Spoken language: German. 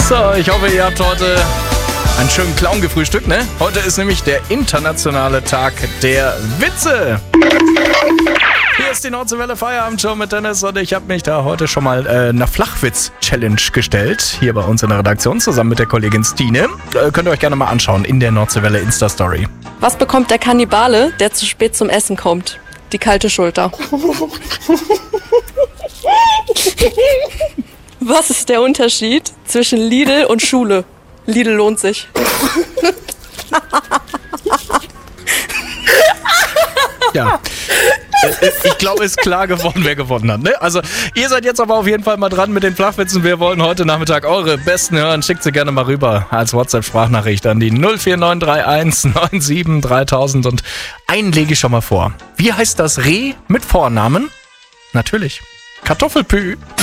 So, ich hoffe, ihr habt heute einen schönen Clown gefrühstückt, ne? Heute ist nämlich der internationale Tag der Witze. Hier ist die Nordseewelle Feierabendshow mit Dennis und ich habe mich da heute schon mal einer Flachwitz-Challenge gestellt. Hier bei uns in der Redaktion zusammen mit der Kollegin Stine. Könnt ihr euch gerne mal anschauen in der Nordseewelle Insta-Story. Was bekommt der Kannibale, der zu spät zum Essen kommt? Die kalte Schulter. Was ist der Unterschied zwischen Lidl und Schule? Lidl lohnt sich. Ja, ich glaube, ist klar geworden, wer gewonnen hat. Ne? Also, ihr seid jetzt aber auf jeden Fall mal dran mit den Flachwitzen. Wir wollen heute Nachmittag eure besten hören. Schickt sie gerne mal rüber als WhatsApp-Sprachnachricht an die 04931 97 3000. Und einen lege ich schon mal vor. Wie heißt das Reh mit Vornamen? Natürlich Kartoffelpü.